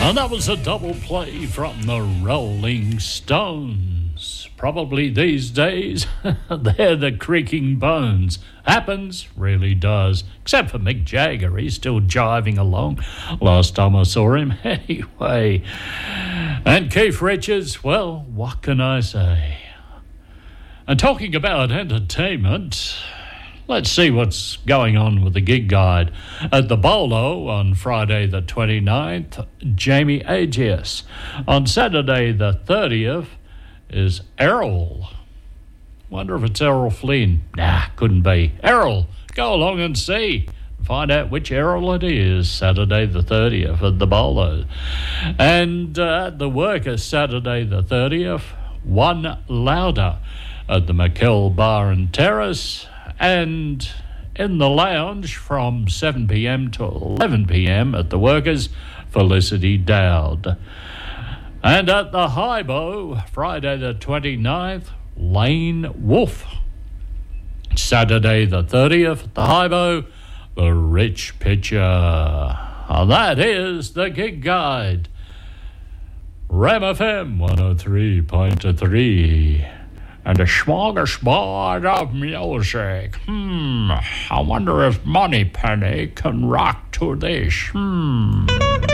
And that was a double play from the Rolling Stones. Probably these days, they're the creaking bones. Happens, really does. Except for Mick Jagger, he's still jiving along. Last time I saw him, anyway. And Keith Richards, well, what can I say? And talking about entertainment, let's see what's going on with the gig guide. At the Bolo on Friday the 29th, Jamie Agius. On Saturday the 30th is Errol. Wonder if it's Errol Flynn. Nah, couldn't be. Errol, go along and see. Find out which Errol it is. Saturday the 30th at the Bolo. And at the Workers, Saturday the 30th, One Louder at the McKell Bar and Terrace. And in the lounge from 7 p.m. to 11 p.m. at the Workers, Felicity Dowd. And at the Highbow, Friday the 29th, Lane Wolf. Saturday the 30th at the Highbow, The Rich Pitcher. And that is the gig guide. Ram FM 103.3. And a smorgasbord of music. I wonder if Moneypenny can rock to this.